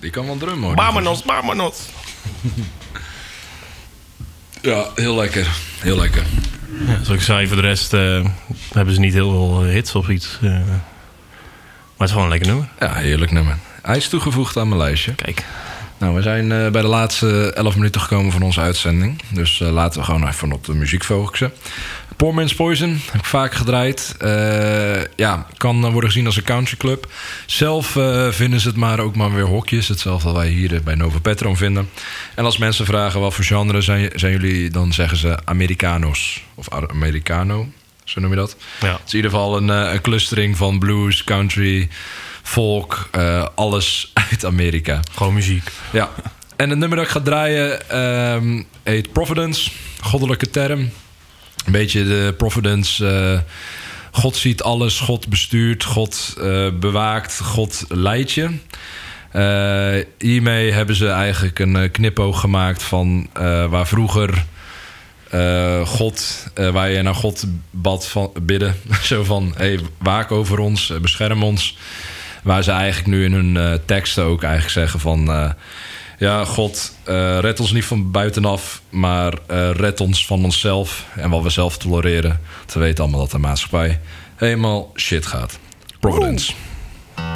Die kan wel drummen, hoor. Vámonos. Ja, heel lekker. Heel lekker. Ja, zoals ik zei, voor de rest hebben ze niet heel veel hits of iets. Maar het is gewoon een lekker nummer. Ja, heerlijk nummer. Hij is toegevoegd aan mijn lijstje. Kijk. Nou, we zijn bij de laatste 11 minuten gekomen van onze uitzending. Dus laten we gewoon even op de muziek focussen. Poor Man's Poison heb ik vaak gedraaid. Kan worden gezien als een countryclub. Zelf vinden ze het maar ook maar weer hokjes. Hetzelfde wat wij hier bij Nova Petron vinden. En als mensen vragen wat voor genre zijn jullie, dan zeggen ze Americanos. Of Americano, zo noem je dat. Ja. Het is in ieder geval een clustering van blues, country, folk, alles uit Amerika. Gewoon muziek. Ja. En het nummer dat ik ga draaien heet Providence. Goddelijke term. Een beetje de Providence. God ziet alles, God bestuurt, God bewaakt, God leidt je. Hiermee hebben ze eigenlijk een knipoog gemaakt van waar vroeger God, waar je naar God bidden. Zo van, hey, waak over ons, bescherm ons. Waar ze eigenlijk nu in hun teksten ook eigenlijk zeggen van... God, red ons niet van buitenaf, maar red ons van onszelf en wat we zelf tolereren. We weten allemaal dat de maatschappij helemaal shit gaat. Providence.